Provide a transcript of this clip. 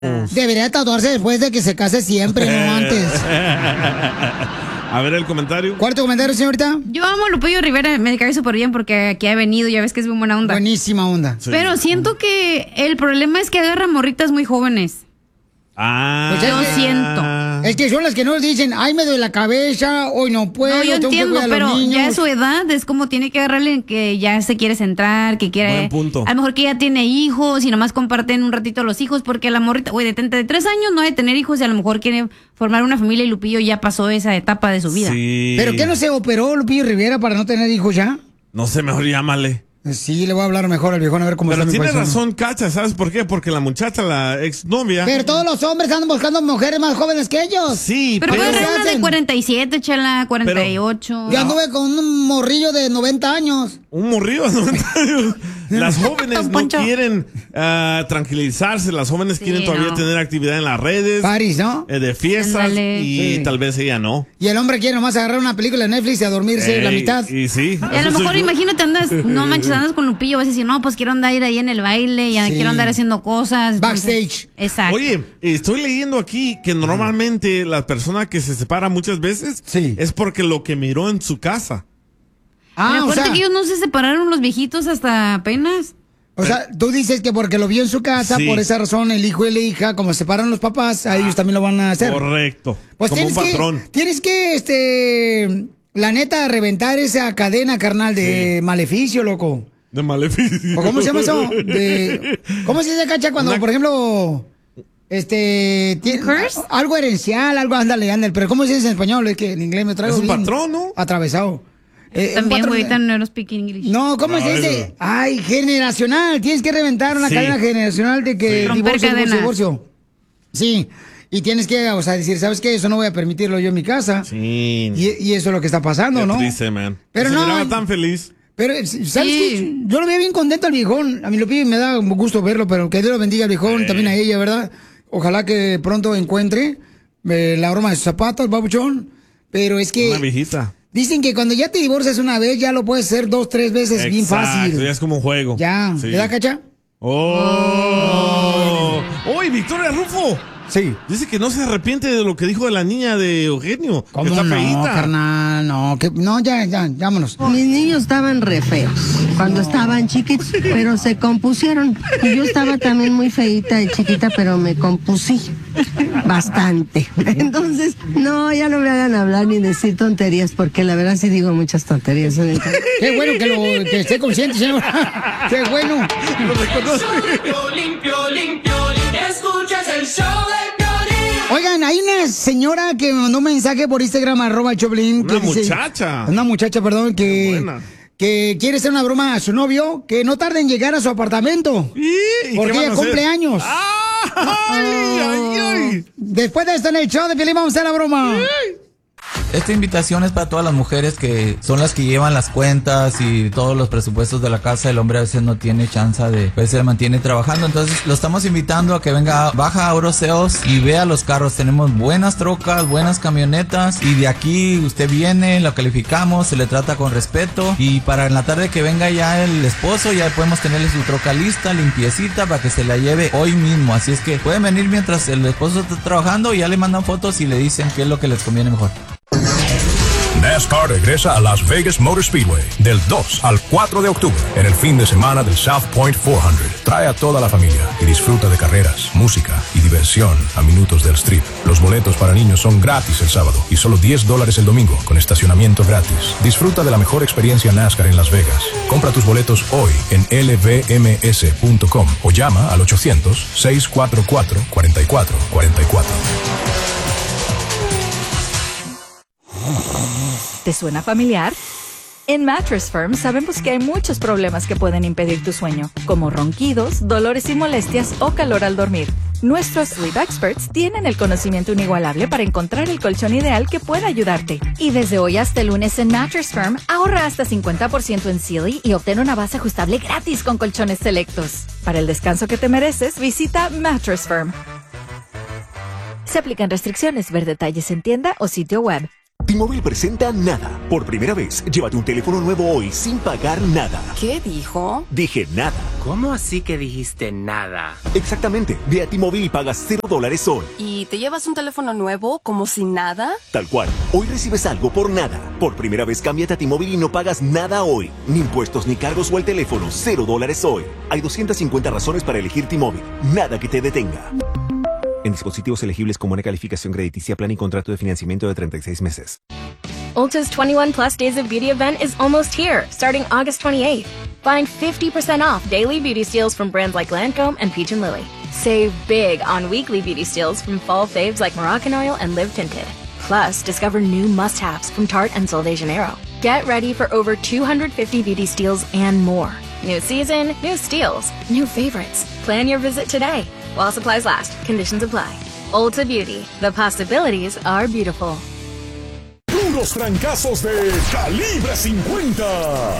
Debería tatuarse después de que se case siempre, no antes. A ver el comentario. ¿Cuál es tu comentario, señorita? Yo amo a Lupillo Rivera, me cae súper bien porque aquí ha venido, ya ves que es muy buena onda. Buenísima onda. Sí. Pero siento que el problema es que agarra morritas muy jóvenes. Pues Yo siento. Es que son las que nos dicen, ay, me duele la cabeza, hoy no puedo, No, yo tengo que entiendo, cuidar a los pero niños. ya a su edad es como tiene que agarrarle en que ya se quiere centrar, que quiere... Buen punto. A lo mejor que ya tiene hijos y nomás comparten un ratito a los hijos, porque la morrita, güey, de 33 años no hay de tener hijos y a lo mejor quiere formar una familia y Lupillo ya pasó esa etapa de su vida. Sí. ¿Pero qué no se operó Lupillo Rivera para no tener hijos ya? No sé, mejor llámale. Sí, le voy a hablar mejor al viejón a ver cómo Pero está mi tiene paisano. razón, Cacha, ¿sabes por qué? Porque la muchacha, la exnovia... Pero todos los hombres andan buscando mujeres más jóvenes que ellos. Sí, Pero pero... puede ser una de hacen? 47, chela, 48. Yo anduve con un morrillo de 90 años. Un morrillo de 90 años. Las jóvenes no Poncho. quieren tranquilizarse, las jóvenes quieren todavía no. tener actividad en las redes, Paris, ¿no? de fiestas, Ándale. y Sí. tal vez ella no. Y el hombre quiere nomás agarrar una película de Netflix y a dormirse la mitad. Y sí. Y a lo eso soy mejor, yo. imagínate, andas, no manches, andas con Lupillo, vas a decir, no, pues quiero andar ahí en el baile, ya Sí. quiero andar haciendo cosas. Backstage. Exacto. Oye, estoy leyendo aquí que normalmente la persona que se separa muchas veces Sí. es porque lo que miró en su casa. Pero Ah, o acuérdate sea, que ellos no se separaron los viejitos hasta apenas. tú dices que porque lo vio en su casa, Sí. por esa razón el hijo y la hija, como se separan los papás, a ellos también lo van a hacer. Correcto. Pues como un patrón. tienes que, la neta, reventar esa cadena, carnal, de maleficio, loco. De maleficio. ¿O cómo se llama eso? ¿Cómo se dice, Cacha, cuando, por ejemplo, ¿Curse? algo herencial, algo, ándale, pero ¿cómo se dice en español? Es que en inglés me traigo Es un bien patrón, ¿no? atravesado. Un También, patrón- güey, ahorita no speak English. No, ¿cómo No, se dice? eso. Ay, generacional. Tienes que reventar una Sí. cadena generacional de que Sí. Romper cadenas. divorcio. Sí. Y tienes que, o sea, decir, ¿sabes qué? Eso no voy a permitirlo yo en mi casa. Sí. Y eso es lo que está pasando, Qué ¿no? triste, man. Pero Se no. miraba tan feliz. Pero, ¿sabes Sí. qué? Yo lo veía bien contento al viejón. A mí lo pide y me da gusto verlo, pero que Dios lo bendiga al viejón, también a ella, ¿verdad? Ojalá que pronto encuentre la broma de sus zapatos, babuchón. Pero es que Una viejita. dicen que cuando ya te divorcias una vez, ya lo puedes hacer 2, 3 veces bien fácil. Ya es como un juego. Ya. Sí. ¿Verdad, Cacha? ¡Oh! ¡Oye, Victoria Rufo! Sí. Dice que no se arrepiente de lo que dijo de la niña de Eugenio. Que ¿Cómo está no, feíta. carnal? No, ya, vámonos. Mis niños estaban re feos cuando estaban chiquitos, pero se compusieron. Y yo estaba también muy feíta y chiquita, pero me compusí bastante. Entonces, no, ya no me hagan hablar ni decir tonterías, porque la verdad sí digo muchas tonterías. Qué bueno que esté consciente, señor. Qué bueno. Lo reconoce. Escuchas el show de Piolín. Oigan, hay una señora que me mandó un mensaje por Instagram, @Choplin. Una muchacha. Una muchacha, perdón, Qué buena. que quiere hacer una broma a su novio, que no tarde en llegar a su apartamento. ¿Y Porque qué van ella a hacer? cumple años. ¡Ay! Después de esto en el show de Piolín vamos a hacer la broma. Esta invitación es para todas las mujeres que son las que llevan las cuentas y todos los presupuestos de la casa. El hombre a veces no tiene chance de, pues se mantiene trabajando. Entonces lo estamos invitando a que venga, baja a Oroseos y vea los carros. Tenemos buenas trocas, buenas camionetas y de aquí usted viene, lo calificamos, se le trata con respeto y para en la tarde que venga ya el esposo ya podemos tenerle su troca lista, limpiecita para que se la lleve hoy mismo. Así es que pueden venir mientras el esposo está trabajando y ya le mandan fotos y le dicen qué es lo que les conviene mejor. NASCAR regresa a Las Vegas Motor Speedway del 2 al 4 de octubre en el fin de semana del South Point 400. Trae a toda la familia y disfruta de carreras, música y diversión a minutos del strip. Los boletos para niños son gratis el sábado y solo $10 el domingo con estacionamiento gratis. Disfruta de la mejor experiencia NASCAR en Las Vegas. Compra tus boletos hoy en lvms.com o llama al 800-644-4444. ¿Te suena familiar? En Mattress Firm sabemos que hay muchos problemas que pueden impedir tu sueño, como ronquidos, dolores y molestias o calor al dormir. Nuestros Sleep Experts tienen el conocimiento inigualable para encontrar el colchón ideal que pueda ayudarte. Y desde hoy hasta el lunes en Mattress Firm, ahorra hasta 50% en Sealy y obtén una base ajustable gratis con colchones selectos. Para el descanso que te mereces, visita Mattress Firm. Se aplican restricciones. Ver detalles en tienda o sitio web. T-Mobile presenta Nada. Por primera vez, llévate un teléfono nuevo hoy sin pagar nada. ¿Qué dijo? Dije nada. ¿Cómo así que dijiste nada? Exactamente. Ve a T-Mobile y pagas $0 hoy. ¿Y te llevas un teléfono nuevo como si nada? Tal cual. Hoy recibes algo por nada. Por primera vez, cámbiate a T-Mobile y no pagas nada hoy. Ni impuestos, ni cargos o el teléfono. $0 hoy. Hay 250 razones para elegir T-Mobile. Nada que te detenga. En dispositivos elegibles con buena calificación crediticia, plan y contrato de financiamiento de 36 meses. Ulta's 21 Plus Days of Beauty event is almost here, starting August 28th. Find 50% off daily beauty steals from brands like Lancome and Peach & Lily. Save big on weekly beauty steals from fall faves like Moroccan Oil and Live Tinted. Plus, discover new must-haves from Tarte and Sol de Janeiro. Get ready for over 250 beauty steals and more. New season, new steals, new favorites. Plan your visit today. While supplies last, conditions apply. Ulta Beauty, the possibilities are beautiful. Puros trancazos de Calibre 50.